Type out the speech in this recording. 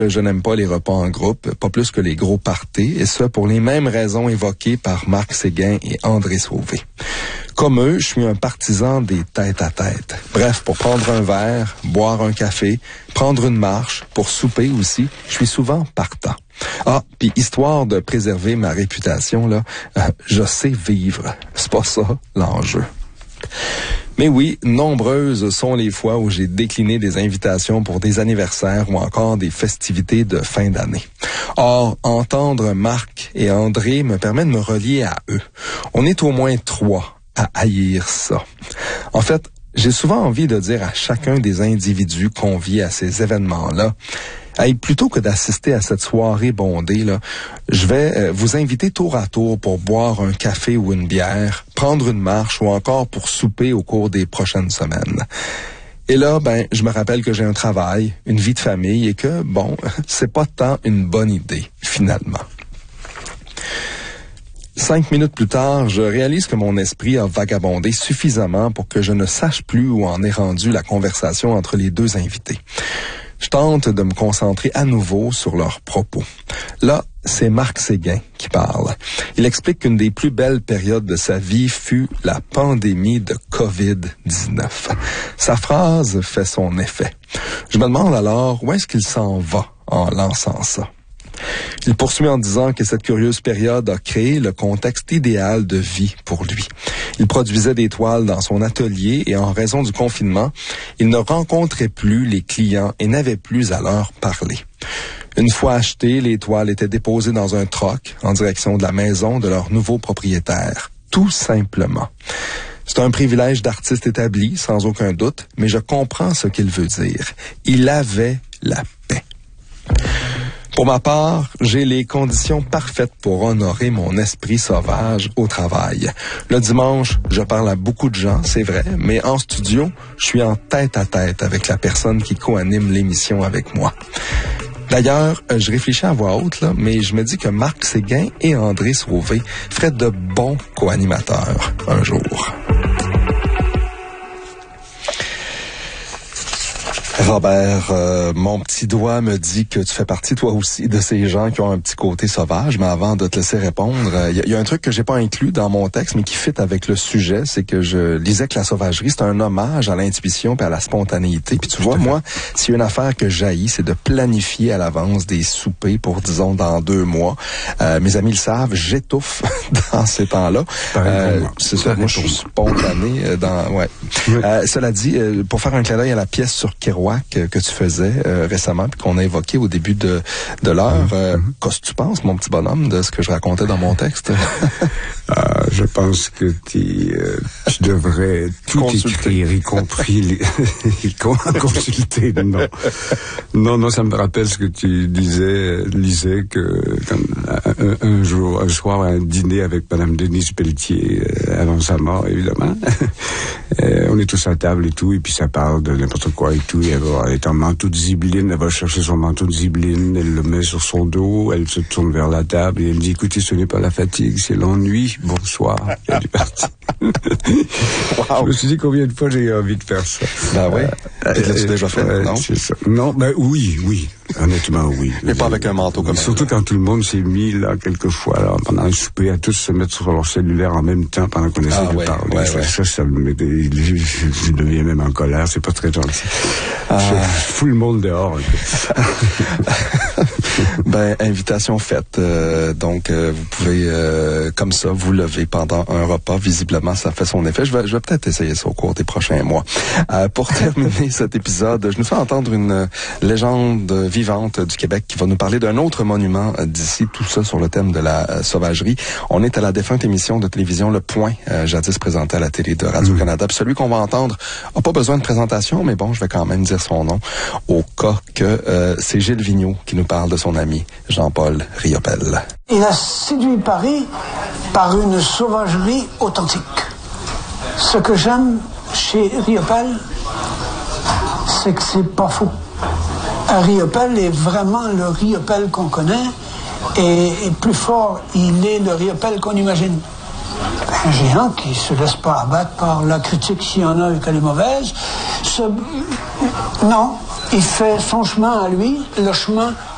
Je n'aime pas les repas en groupe, pas plus que les gros parties, et ce pour les mêmes raisons évoquées par Marc Séguin et André Sauvé. Comme eux, je suis un partisan des tête-à-tête. Bref, pour prendre un verre, boire un café, prendre une marche, pour souper aussi, je suis souvent partant. Ah, puis histoire de préserver ma réputation, là, je sais vivre. C'est pas ça l'enjeu. Mais oui, nombreuses sont les fois où j'ai décliné des invitations pour des anniversaires ou encore des festivités de fin d'année. Or, entendre Marc et André me permet de me relier à eux. On est au moins 3 à haïr ça. En fait, j'ai souvent envie de dire à chacun des individus conviés à ces événements-là, hey, plutôt que d'assister à cette soirée bondée, là, je vais vous inviter tour à tour pour boire un café ou une bière, prendre une marche ou encore pour souper au cours des prochaines semaines. Et là, je me rappelle que j'ai un travail, une vie de famille et que, c'est pas tant une bonne idée, finalement. 5 minutes plus tard, je réalise que mon esprit a vagabondé suffisamment pour que je ne sache plus où en est rendue la conversation entre les deux invités. Je tente de me concentrer à nouveau sur leurs propos. Là, c'est Marc Séguin qui parle. Il explique qu'une des plus belles périodes de sa vie fut la pandémie de COVID-19. Sa phrase fait son effet. Je me demande alors où est-ce qu'il s'en va en lançant ça. Il poursuit en disant que cette curieuse période a créé le contexte idéal de vie pour lui. Il produisait des toiles dans son atelier et en raison du confinement, il ne rencontrait plus les clients et n'avait plus à leur parler. Une fois achetées, les toiles étaient déposées dans un troc en direction de la maison de leur nouveau propriétaire. Tout simplement. C'est un privilège d'artiste établi, sans aucun doute, mais je comprends ce qu'il veut dire. Il avait la paix. Pour ma part, j'ai les conditions parfaites pour honorer mon esprit sauvage au travail. Le dimanche, je parle à beaucoup de gens, c'est vrai, mais en studio, je suis en tête-à-tête avec la personne qui co-anime l'émission avec moi. D'ailleurs, je réfléchis à voix haute, là, mais je me dis que Marc Séguin et André Sauvé feraient de bons co-animateurs un jour. Robert, mon petit doigt me dit que tu fais partie toi aussi de ces gens qui ont un petit côté sauvage, mais avant de te laisser répondre, il y a un truc que j'ai pas inclus dans mon texte, mais qui fit avec le sujet, c'est que je lisais que la sauvagerie, c'est un hommage à l'intuition et à la spontanéité. Puis tu vois, moi, s'il y a une affaire que j'haïs, c'est de planifier à l'avance des soupers pour, disons, dans 2 mois. Mes amis le savent, j'étouffe dans ces temps-là. C'est ça, moi, je suis spontané Oui. Cela dit, pour faire un clin d'œil à la pièce sur Kerouac que tu faisais récemment puis qu'on a évoqué au début de l'heure. Qu'est-ce que tu penses, mon petit bonhomme, de ce que je racontais dans mon texte? Je pense que tu devrais tout écrire, y compris consulter. Non, ça me rappelle ce que tu lisais que un soir, un dîner avec Madame Denise Pelletier, avant sa mort, évidemment. On est tous à table et tout, et puis ça parle de n'importe quoi et tout. Elle est en manteau de zibeline, elle va chercher son manteau de zibeline, elle le met sur son dos, elle se tourne vers la table et elle dit, écoutez, ce n'est pas la fatigue, c'est l'ennui. Bonsoir. Elle est partie. Wow. Je me suis dit combien de fois j'ai envie de faire ça. Oui. Et l'as-tu déjà fait, non? C'est ça. Non, oui. Honnêtement, oui. Mais pas avec un manteau comme ça. Surtout quand tout le monde s'est mis, là, quelquefois, là, pendant un souper, à tous se mettre sur leur cellulaire en même temps pendant qu'on essaie de parler. Ça me je deviens même en colère, c'est pas très gentil. Je fous le monde dehors, un peu. Invitation faite. Donc, vous pouvez, comme ça, vous lever pendant un repas. Visiblement, ça fait son effet. Je vais peut-être essayer ça au cours des prochains mois. Pour terminer cet épisode, je nous fais entendre une légende vivante du Québec qui va nous parler d'un autre monument d'ici, tout ça sur le thème de la sauvagerie. On est à la défunte émission de télévision Le Point, jadis présentée à la télé de Radio-Canada. Puis celui qu'on va entendre n'a pas besoin de présentation, mais bon, je vais quand même dire son nom, au cas que c'est Gilles Vigneault qui nous parle de son ami Jean-Paul Riopelle. Il a séduit Paris par une sauvagerie authentique. Ce que j'aime chez Riopelle, c'est que c'est pas faux. Riopelle est vraiment le Riopelle qu'on connaît et plus fort, il est le Riopelle qu'on imagine. Un géant qui se laisse pas abattre par la critique s'il y en a et qu'elle est mauvaise. Non, il fait son chemin à lui, le chemin